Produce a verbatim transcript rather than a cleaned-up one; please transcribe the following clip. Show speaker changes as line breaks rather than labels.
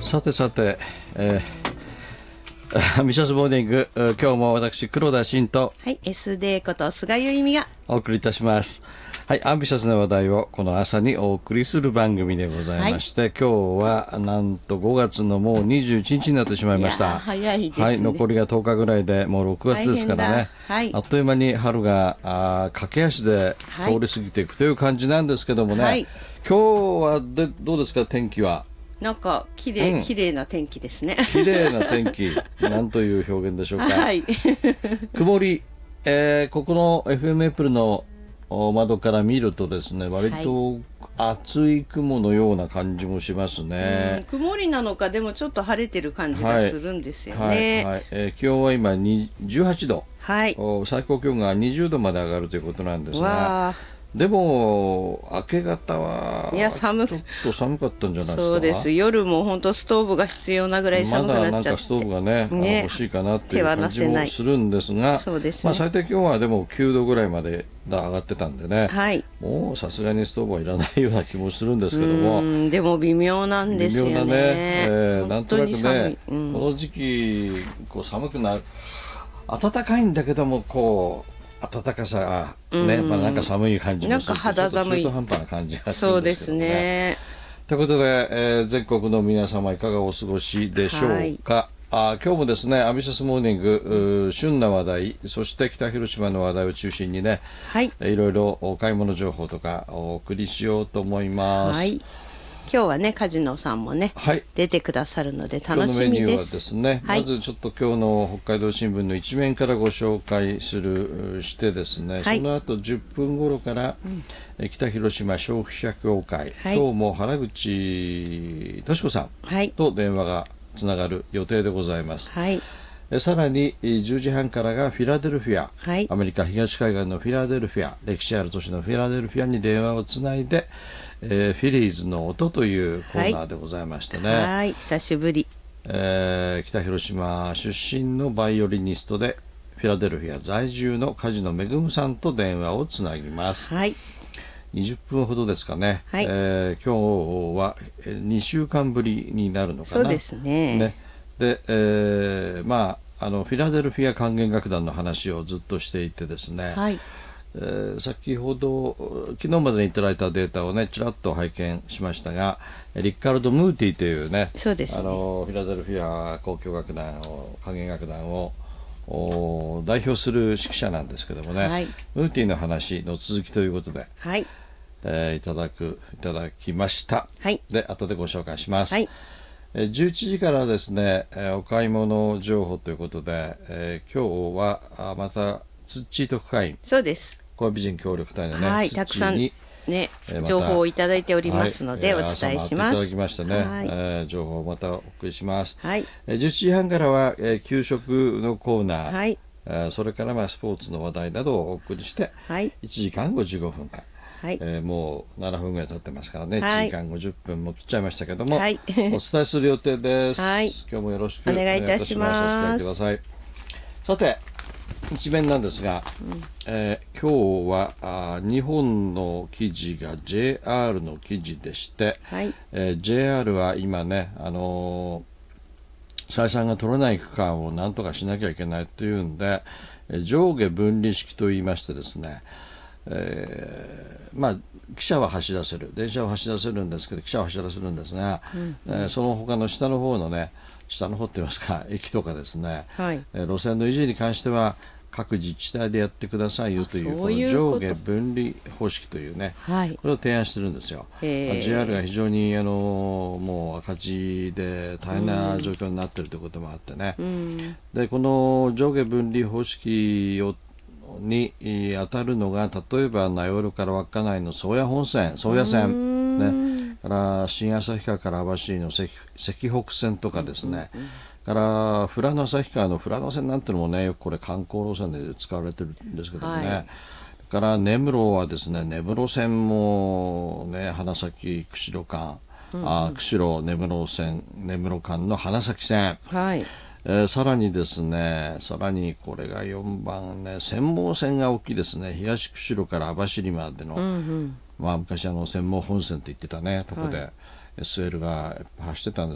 さてさて、えー、ミシャスモーニング、今日も私黒田真と、
はい、エスディー こと菅由由美が
お送りいたします。はい、アンビシャスな話題をこの朝にお送りする番組でございまして、はい、今日はなんとごがつのもうにじゅういちにちになってしまいました。
いや早いですね。
はい、残りがとおかぐらいでもうろくがつですからね、はい、あっという間に春があ駆け足で通り過ぎていくという感じなんですけどもね、はい、今日はでどうですか、天気は。
なんか綺麗、うん、綺麗な天気ですね。
綺麗な天気なんという表現でしょうか、
はい、
曇り、えー、ここの エフエム エプルの窓から見るとですね、割と厚い雲のような感じもしますね、
うん、曇りなのかでもちょっと晴れてる感じがするんですよね、はいはいはい、
えー、気温は今じゅうはちど、
はい、
最高気温がにじゅうどまで上がるということなんですが、でも明け方はちょっと寒かったんじゃないですか。
そうです。夜も本当ストーブが必要なぐらい寒くなっちゃって、
まだなんかストーブが ね, ね欲しいかなっていう感じもするんですが、
そうですね、
まあ、最低気温はでもきゅうどぐらいまで上がってたんでね、
はい、
もうさすがにストーブはいらないような気もするんですけども、
うんでも微妙なんですよね。
微妙なね、えー、なんとなくね、
うん、
この時期こう寒くなる、暖かいんだけどもこう暖かさがね、まあ、なんか寒い感じもする、
なんか肌寒い、
ちょっと中途半端な感じがするんですけどね。
そうですね。
ということで、えー、全国の皆様いかがお過ごしでしょうか、はい、あ今日もですね、アビシャスモーニング、旬な話題、そして北広島の話題を中心にね、はい、いろいろお買い物情報とかお送りしようと思います、はい。
今日はね、梶野さんもね、はい、出てくださるので楽しみです。
今日のメニューはですね、はい、まずちょっと今日の北海道新聞の一面からご紹介するしてですね、はい、その後じゅっぷん頃から、うん、北広島消費者協会、はい、今日も原口敏子さんと電話がつながる予定でございます、はい、さらにじゅうじはんからがフィラデルフィア、はい、アメリカ東海岸のフィラデルフィア、歴史ある都市のフィラデルフィアに電話をつないで、えー、フィリーズの音というコーナーでございましてね、
はい、はい久しぶり、
えー、北広島出身のバイオリニストでフィラデルフィア在住の梶野恵さんと電話をつなぎます、はい、にじゅっぷんほどですかね、はいえー、今日はにしゅうかんぶりになるのかな。
そうです ね,
ねで、えー、まああのフィラデルフィア管弦楽団の話をずっとしていてですね、はいえー、先ほど昨日までにいただいたデータをねちらっと拝見しましたが、リッカルド・ムーティというね、
そうですね、
あのフィラデルフィア交響楽団を管弦楽団を代表する指揮者なんですけどもね、はい、ムーティの話の続きということで、はいえー、いただくいただきました、はい、で後でご紹介します、はいえー、じゅういちじからですね、えー、お買い物情報ということで、えー、今日はまたツッチー特派員、
そうです
神戸美人協力隊のね、
はい、たくさんね、えー、情報をいただいておりますので、はい、お伝えします。
いただきましたね、はいえー、情報をまたお送りします、はいえー、じゅういちじはんからは、えー、給食のコーナー、はいえー、それからまあスポーツの話題などをお送りして、はい、いちじかんごじゅうごふんかん、はいえー、もうななふんぐらい経ってますからね、はい、いちじかんごじゅっぷんも切っちゃいましたけども、はい、お伝えする予定です、はい、今日もよろしくお願いいたします。お付き合いください。さて一面なんですが、うんえー、今日はあ日本の記事が ジェイアール の記事でして、はいえー、ジェイアール は今ね、あのー、採算が取れない区間をなんとかしなきゃいけないというんで、えー、上下分離式といいましてですね、えー、まあ汽車は走らせる、電車は走らせるんですけど、汽車は走らせるんですが、うんえー、その他の下の方のね、下の方って言いますか、駅とかですね、はいえー、路線の維持に関しては各自治体でやってくださいよという、この上下分離方式というね、はい、これを提案してるんですよ。ジェイアール が非常にあのもう赤字で大変な状況になっているということもあってね、うん、でこの上下分離方式をに当たるのが、例えば名寄から稚内の宗谷本線、宗谷線、ね、から新旭川から網走の石北線とかですね、うんうんうんから富良野旭川の富良野線なんてのもね、よくこれ観光路線で使われてるんですけどもね、はい、から根室はですね、根室線もね、花咲釧路間、うんうん、あ釧路根室線根室間の花咲線、はいえー、さらにですね、さらにこれがよんばんね、専門線が大きいですね、東釧路から網走までの、うんうんまあ、昔あの専門本線って言ってたねとこで、はいエスエル が走ってたんです